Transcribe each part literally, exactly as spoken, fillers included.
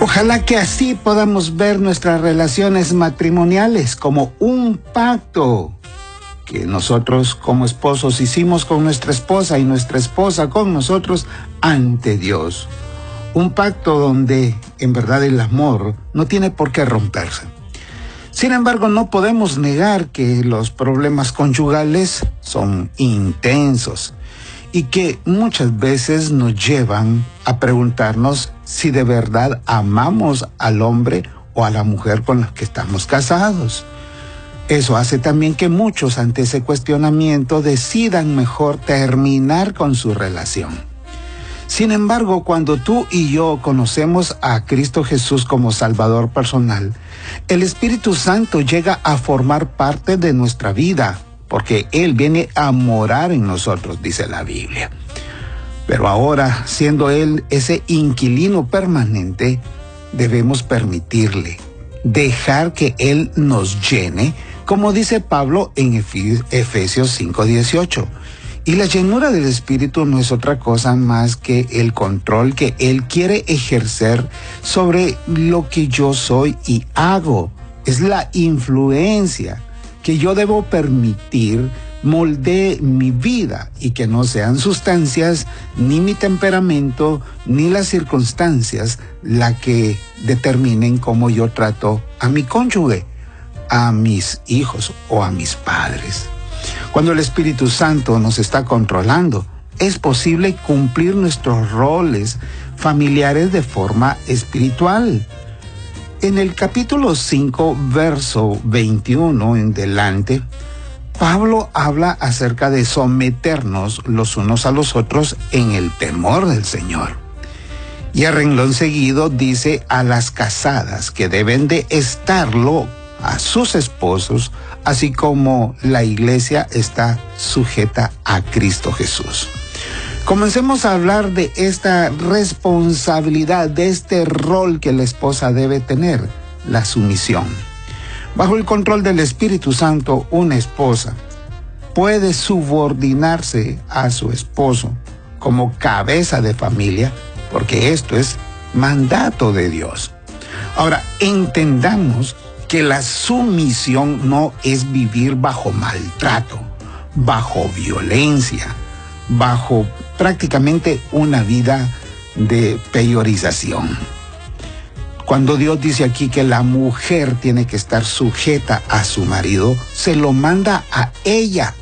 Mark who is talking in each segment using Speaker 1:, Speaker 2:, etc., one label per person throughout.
Speaker 1: Ojalá que así podamos ver nuestras relaciones matrimoniales como un pacto que nosotros como esposos hicimos con nuestra esposa y nuestra esposa con nosotros ante Dios. Un pacto donde en verdad el amor no tiene por qué romperse. Sin embargo, no podemos negar que los problemas conyugales son intensos y que muchas veces nos llevan a preguntarnos si de verdad amamos al hombre o a la mujer con la que estamos casados. Eso hace también que muchos ante ese cuestionamiento decidan mejor terminar con su relación. Sin embargo, cuando tú y yo conocemos a Cristo Jesús como Salvador personal, el Espíritu Santo llega a formar parte de nuestra vida, porque Él viene a morar en nosotros, dice la Biblia. Pero ahora, siendo Él ese inquilino permanente, debemos permitirle, dejar que Él nos llene, como dice Pablo en Efesios cinco dieciocho. Y la llenura del Espíritu no es otra cosa más que el control que Él quiere ejercer sobre lo que yo soy y hago. Es la influencia que yo debo permitir moldee mi vida y que no sean sustancias, ni mi temperamento, ni las circunstancias la que determinen cómo yo trato a mi cónyuge, a mis hijos o a mis padres. Cuando el Espíritu Santo nos está controlando, es posible cumplir nuestros roles familiares de forma espiritual. En el capítulo cinco, verso veintiuno en delante, Pablo habla acerca de someternos los unos a los otros en el temor del Señor. Y a renglón seguido dice a las casadas que deben de estarlo a sus esposos, así como la iglesia está sujeta a Cristo Jesús. Comencemos a hablar de esta responsabilidad, de este rol que la esposa debe tener, la sumisión. Bajo el control del Espíritu Santo, una esposa puede subordinarse a su esposo como cabeza de familia, porque esto es mandato de Dios. Ahora, entendamos que la sumisión no es vivir bajo maltrato, bajo violencia, bajo prácticamente una vida de priorización. Cuando Dios dice aquí que la mujer tiene que estar sujeta a su marido, se lo manda a ella.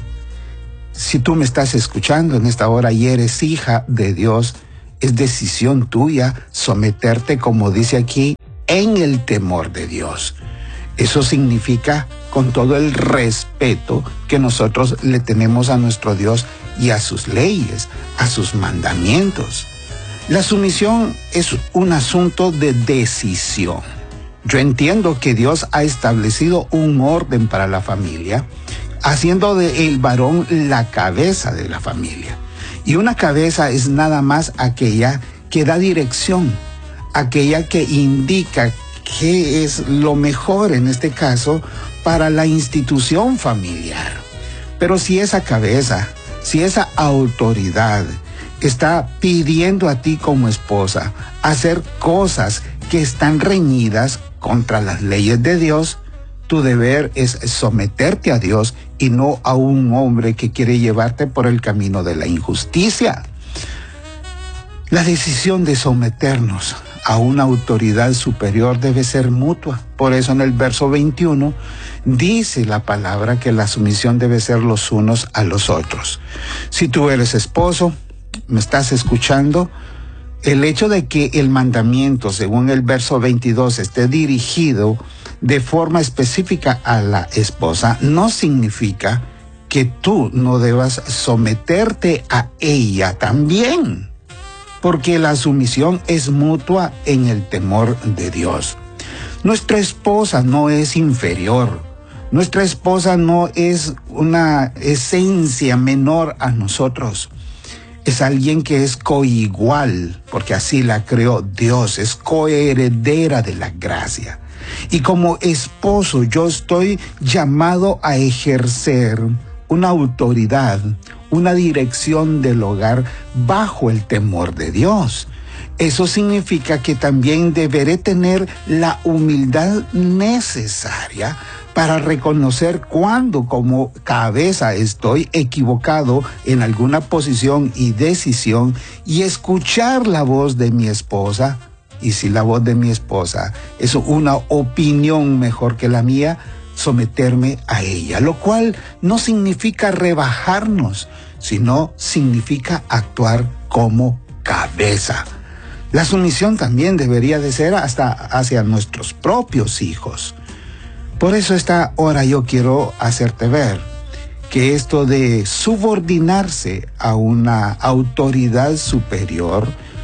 Speaker 1: Si tú me estás escuchando en esta hora y eres hija de Dios, es decisión tuya someterte, como dice aquí, en el temor de Dios. Eso significa con todo el respeto que nosotros le tenemos a nuestro Dios y a sus leyes, a sus mandamientos. La sumisión es un asunto de decisión. Yo entiendo que Dios ha establecido un orden para la familia, haciendo del varón la cabeza de la familia. Y una cabeza es nada más aquella que da dirección, aquella que indica qué es lo mejor en este caso para la institución familiar. Pero si esa cabeza, si esa autoridad está pidiendo a ti como esposa hacer cosas que están reñidas contra las leyes de Dios, tu deber es someterte a Dios y no a un hombre que quiere llevarte por el camino de la injusticia. La decisión de someternos a una autoridad superior debe ser mutua. Por eso en el verso veintiuno dice la palabra que la sumisión debe ser los unos a los otros. Si tú eres esposo, me estás escuchando, el hecho de que el mandamiento, según el verso veintidós, esté dirigido de forma específica a la esposa, no significa que tú no debas someterte a ella también, porque la sumisión es mutua en el temor de Dios. Nuestra esposa no es inferior, nuestra esposa no es una esencia menor a nosotros. Es alguien que es coigual, porque así la creó Dios, es coheredera de la gracia. Y como esposo yo estoy llamado a ejercer una autoridad, una dirección del hogar bajo el temor de Dios. Eso significa que también deberé tener la humildad necesaria para reconocer cuando como cabeza estoy equivocado en alguna posición y decisión y escuchar la voz de mi esposa. Y si la voz de mi esposa es una opinión mejor que la mía, someterme a ella, lo cual no significa rebajarnos, sino significa actuar como cabeza. La sumisión también debería de ser hasta hacia nuestros propios hijos. Por eso esta hora yo quiero hacerte ver que esto de subordinarse a una autoridad superior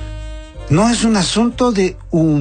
Speaker 1: no es un asunto de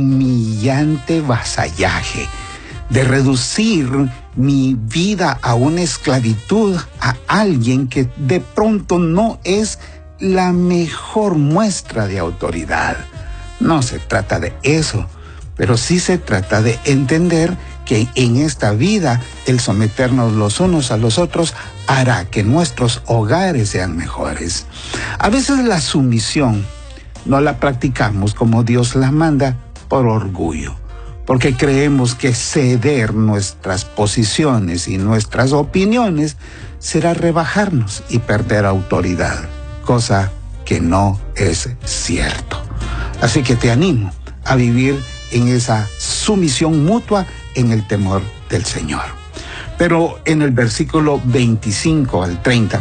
Speaker 1: humillante vasallaje, de reducir mi vida a una esclavitud a alguien que de pronto no es la mejor muestra de autoridad. No se trata de eso, pero sí se trata de entender que en esta vida el someternos los unos a los otros hará que nuestros hogares sean mejores. A veces la sumisión no la practicamos como Dios la manda por orgullo, porque creemos que ceder nuestras posiciones y nuestras opiniones será rebajarnos y perder autoridad, cosa que no es cierto. Así que te animo a vivir en esa sumisión mutua en el temor del Señor. Pero en el versículo veinticinco al treinta,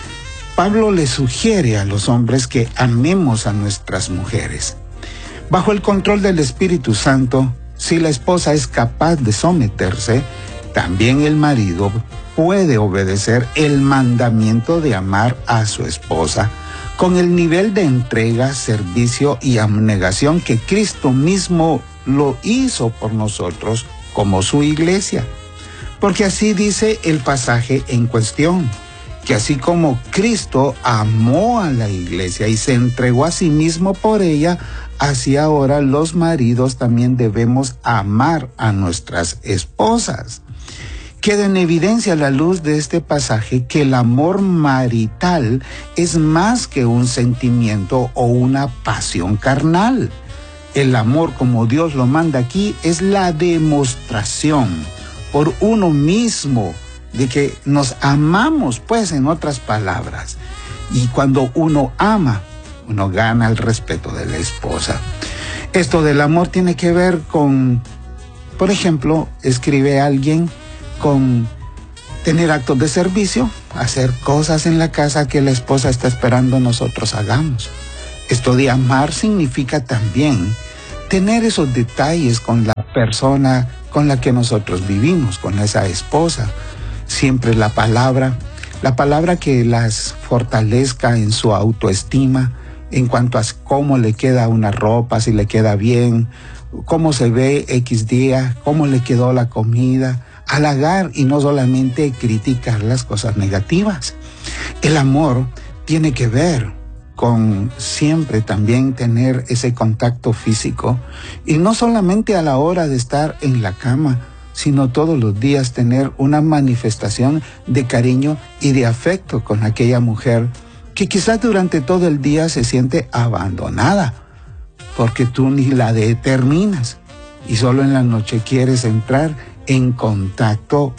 Speaker 1: Pablo le sugiere a los hombres que amemos a nuestras mujeres. Bajo el control del Espíritu Santo, si la esposa es capaz de someterse, también el marido puede obedecer el mandamiento de amar a su esposa con el nivel de entrega, servicio y abnegación que Cristo mismo lo hizo por nosotros como su iglesia. Porque así dice el pasaje en cuestión, que así como Cristo amó a la iglesia y se entregó a sí mismo por ella, así ahora los maridos también debemos amar a nuestras esposas. Queda en evidencia a la luz de este pasaje que el amor marital es más que un sentimiento o una pasión carnal. El amor, como Dios lo manda aquí, es la demostración por uno mismo de que nos amamos, pues, en otras palabras. Y cuando uno ama, uno gana el respeto de la esposa. Esto del amor tiene que ver con, por ejemplo, escribe alguien, con tener actos de servicio, hacer cosas en la casa que la esposa está esperando nosotros hagamos. Esto de amar significa también tener esos detalles con la persona con la que nosotros vivimos, con esa esposa. Siempre la palabra, la palabra que las fortalezca en su autoestima, en cuanto a cómo le queda una ropa, si le queda bien, cómo se ve X día, cómo le quedó la comida. Halagar y no solamente criticar las cosas negativas. El amor tiene que ver con siempre también tener ese contacto físico y no solamente a la hora de estar en la cama, sino todos los días tener una manifestación de cariño y de afecto con aquella mujer que quizás durante todo el día se siente abandonada porque tú ni la determinas y solo en la noche quieres entrar en contacto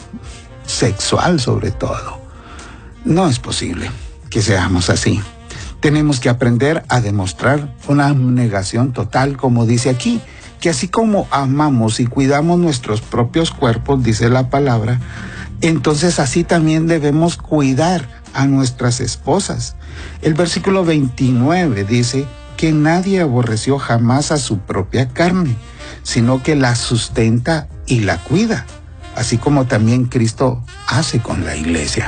Speaker 1: sexual sobre todo. No es posible que seamos así. Tenemos que aprender a demostrar una abnegación total, como dice aquí, que así como amamos y cuidamos nuestros propios cuerpos, dice la palabra, entonces así también debemos cuidar a nuestras esposas. El versículo veintinueve dice que nadie aborreció jamás a su propia carne, sino que la sustenta y la cuida, así como también Cristo hace con la iglesia.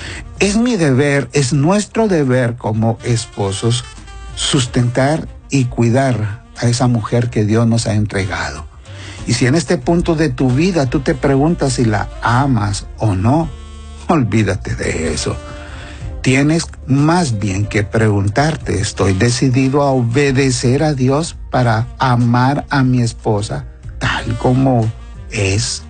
Speaker 1: Es mi deber, es nuestro deber como esposos sustentar y cuidar a esa mujer que Dios nos ha entregado. Y si en este punto de tu vida tú te preguntas si la amas o no, olvídate de eso. Tienes más bien que preguntarte, ¿estoy decidido a obedecer a Dios para amar a mi esposa tal como es?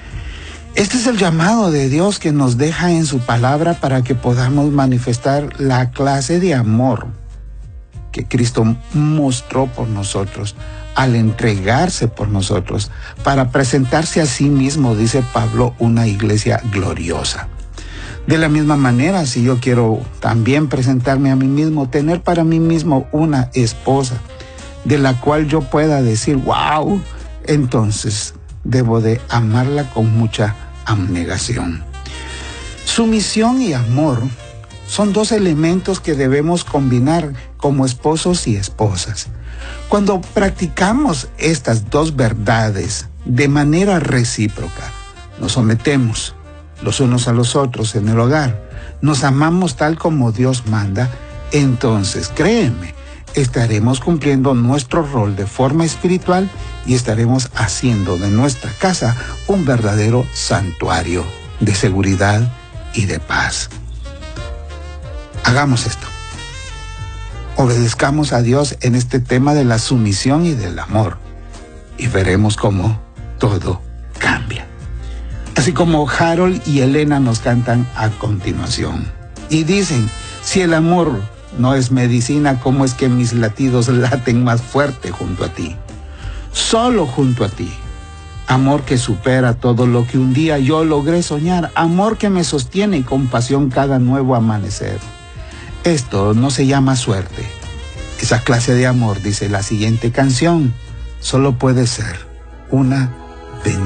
Speaker 1: Este es el llamado de Dios que nos deja en su palabra para que podamos manifestar la clase de amor que Cristo mostró por nosotros al entregarse por nosotros para presentarse a sí mismo, dice Pablo, una iglesia gloriosa. De la misma manera, si yo quiero también presentarme a mí mismo, tener para mí mismo una esposa de la cual yo pueda decir, wow, entonces debo de amarla con mucha abnegación. Sumisión y amor son dos elementos que debemos combinar como esposos y esposas. Cuando practicamos estas dos verdades de manera recíproca, nos sometemos los unos a los otros en el hogar, nos amamos tal como Dios manda, entonces créeme, estaremos cumpliendo nuestro rol de forma espiritual y estaremos haciendo de nuestra casa un verdadero santuario de seguridad y de paz. Hagamos esto. Obedezcamos a Dios en este tema de la sumisión y del amor y veremos cómo todo cambia. Así como Harold y Elena nos cantan a continuación. Y dicen, si el amor no es medicina, ¿cómo es que mis latidos laten más fuerte junto a ti? Solo junto a ti. Amor que supera todo lo que un día yo logré soñar. Amor que me sostiene con pasión cada nuevo amanecer. Esto no se llama suerte. Esa clase de amor, dice la siguiente canción, solo puede ser una